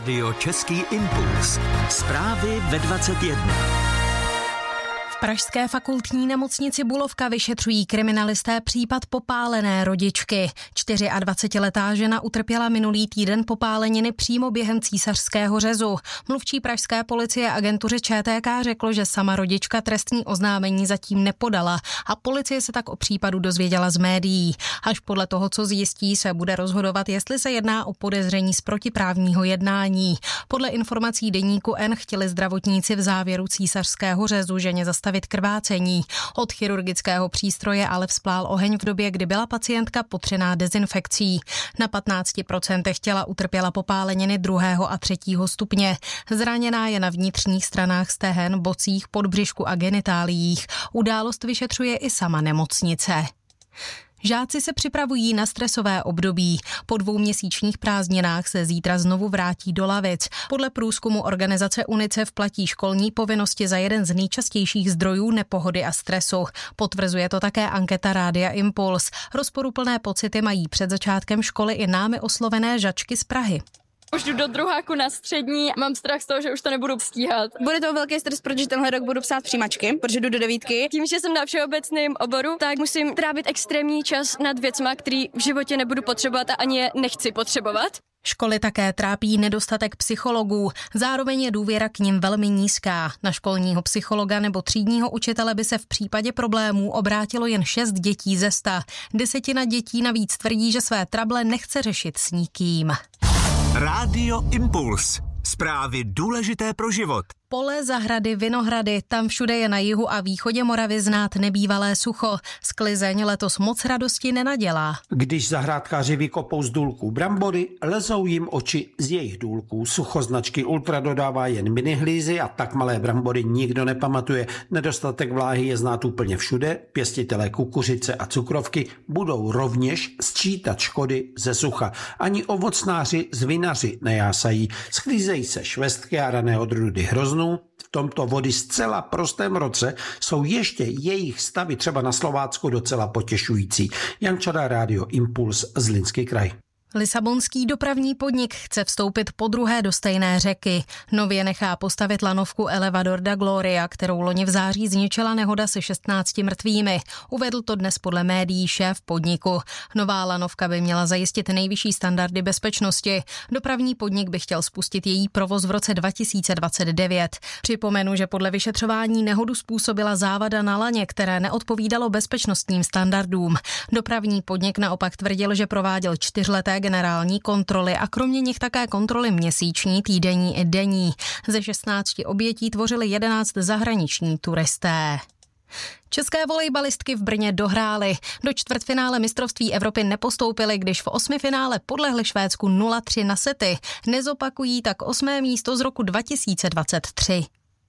Rádio Český impuls. Zprávy ve 21. V pražské fakultní nemocnici Bulovka vyšetřují kriminalisté případ popálené rodičky. 24letá žena utrpěla minulý týden popáleniny přímo během císařského řezu. Mluvčí pražské policie agentuře ČTK řekl, že sama rodička trestní oznámení zatím nepodala a policie se tak o případu dozvěděla z médií. Až podle toho, co zjistí, se bude rozhodovat, jestli se jedná o podezření z protiprávního jednání. Podle informací deníku N chtěli zdravotníci v závěru císařského řezu ženě zastavit krvácení. Od chirurgického přístroje ale vzplál oheň v době, kdy byla pacientka potřená dezinfekcí. Na 15% těla utrpěla popáleniny 2. a 3. stupně. Zraněná je na vnitřních stranách stehen, bocích, podbřišku a genitáliích. Událost vyšetřuje i sama nemocnice. Žáci se připravují na stresové období. Po 2měsíčních prázdninách se zítra znovu vrátí do lavic. Podle průzkumu organizace UNICEF platí školní povinnosti za jeden z nejčastějších zdrojů nepohody a stresu. Potvrzuje to také anketa Rádia Impuls. Rozporuplné pocity mají před začátkem školy i námi oslovené žačky z Prahy. Už jdu do druháku na střední, mám strach z toho, že už to nebudu stíhat. Bude to velký stres, protože tenhle rok budu psát přijímačky, protože jdu do 9. Tím, že jsem na všeobecném oboru, tak musím trávit extrémní čas nad věcma, který v životě nebudu potřebovat a ani je nechci potřebovat. Školy také trápí nedostatek psychologů, zároveň je důvěra k nim velmi nízká. Na školního psychologa nebo třídního učitele by se v případě problémů obrátilo jen 6 dětí ze 100. 10 dětí navíc tvrdí, že své trable nechce řešit s nikým. Rádio Impuls. Zprávy důležité pro život. Pole, zahrady, vinohrady, tam všude je na jihu a východě Moravy znát nebývalé sucho. Sklizeň letos moc radosti nenadělá. Když zahrádkáři vykopou z důlků brambory, lezou jim oči z jejich důlků. Sucho značky Ultra dodává jen minihlízy a tak malé brambory nikdo nepamatuje. Nedostatek vláhy je znát úplně všude. Pěstitelé kukuřice a cukrovky budou rovněž sčítat škody ze sucha. Ani ovocnáři z vinaři nejásají. Sklízejí se švestky a rané odrůdy hroznů. V tomto vody zcela prostém roce jsou ještě jejich stavy třeba na Slovácku docela potěšující. Jan Čada, Rádio Impuls, Zlínský kraj. Lisabonský dopravní podnik chce vstoupit podruhé do stejné řeky. Nově nechá postavit lanovku Elevador da Gloria, kterou loni v září zničila nehoda se 16 mrtvými. Uvedl to dnes podle médií šéf podniku. Nová lanovka by měla zajistit nejvyšší standardy bezpečnosti. Dopravní podnik by chtěl spustit její provoz v roce 2029. Připomenu, že podle vyšetřování nehodu způsobila závada na laně, které neodpovídalo bezpečnostním standardům. Dopravní podnik naopak tvrdil, že prováděl 4leté generální kontroly a kromě nich také kontroly měsíční, týdenní i denní. Ze 16 obětí tvořili 11 zahraniční turisté. České volejbalistky v Brně dohrály. Do čtvrtfinále mistrovství Evropy nepostoupily, když v 8. finále podlehly Švédsku 0-3 na sety. Nezopakují tak 8. místo z roku 2023.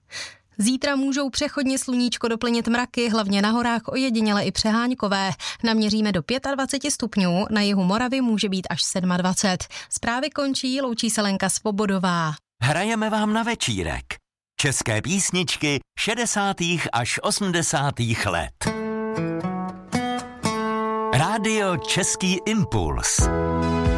Zítra můžou přechodně sluníčko doplnit mraky, hlavně na horách ojediněle i přeháňkové. Naměříme do 25 stupňů, na jihu Moravy může být až 27. Zprávy končí, loučí se Lenka Svobodová. Hrajeme vám na večírek. České písničky 60. až 80. let. Rádio Český impuls.